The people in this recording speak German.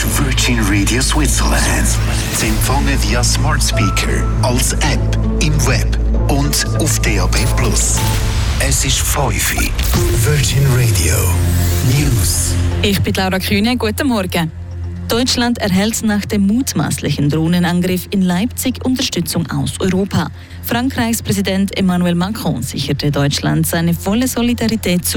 ist Virgin Radio Switzerland. Sie empfangen via Smart Speaker, als App, im Web und auf DAB+. Es ist 5 Uhr. Virgin Radio News. Ich bin Laura Kühne, guten Morgen. Deutschland erhält nach dem mutmaßlichen Drohnenangriff in Leipzig Unterstützung aus Europa. Frankreichs Präsident Emmanuel Macron sicherte Deutschland seine volle Solidarität zu.